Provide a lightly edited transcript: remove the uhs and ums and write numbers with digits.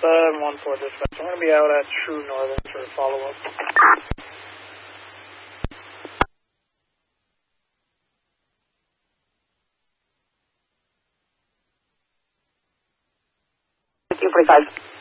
714 dispatch. I'm going to be out at True Northern for a follow-up. Thank you, 45.